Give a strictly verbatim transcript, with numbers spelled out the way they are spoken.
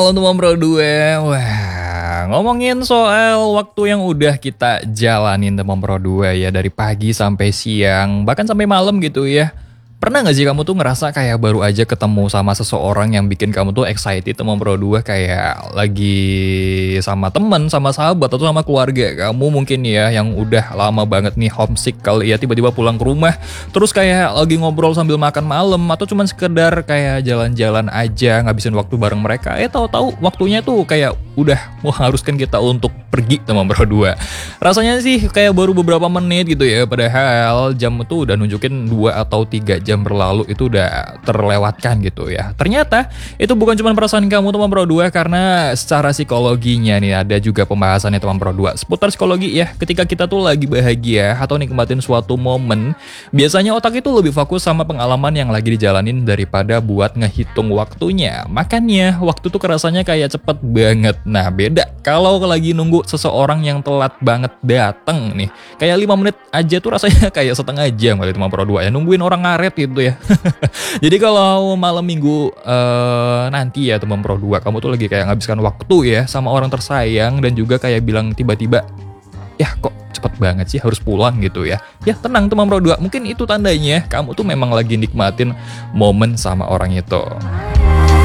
Halo teman Pro dua, wah ngomongin soal waktu yang udah kita jalanin teman Pro dua ya, dari pagi sampai siang, bahkan sampai malam gitu ya. Pernah gak sih kamu tuh ngerasa kayak baru aja ketemu sama seseorang yang bikin kamu tuh excited teman Pro dua, kayak lagi sama temen, sama sahabat, atau sama keluarga kamu mungkin ya, yang udah lama banget nih homesick kali ya, tiba-tiba pulang ke rumah, terus kayak lagi ngobrol sambil makan malam, atau cuman sekedar kayak jalan-jalan aja ngabisin waktu bareng mereka, eh tahu-tahu waktunya tuh kayak udah mengharuskan kita untuk pergi teman Pro dua. Rasanya sih kayak baru beberapa menit gitu ya, padahal jam tuh udah nunjukin dua atau tiga jam jam berlalu itu udah terlewatkan gitu ya. Ternyata itu bukan cuma perasaan kamu teman Pro dua, karena secara psikologinya nih ada juga pembahasannya teman Pro dua seputar psikologi ya. Ketika kita tuh lagi bahagia atau nikmatin suatu momen, biasanya otak itu lebih fokus sama pengalaman yang lagi dijalanin daripada buat ngehitung waktunya. Makanya waktu tuh kerasanya kayak cepet banget. Nah beda kalau lagi nunggu seseorang yang telat banget dateng nih, kayak lima menit aja tuh rasanya kayak setengah jam kali teman Pro dua ya, nungguin orang ngaret gitu ya. Jadi kalau malam minggu uh, nanti ya teman Pro dua, kamu tuh lagi kayak ngabiskan waktu ya sama orang tersayang, dan juga kayak bilang tiba-tiba, ya kok cepet banget sih harus pulang gitu ya. Ya tenang teman Pro dua, mungkin itu tandanya kamu tuh memang lagi nikmatin momen sama orang itu.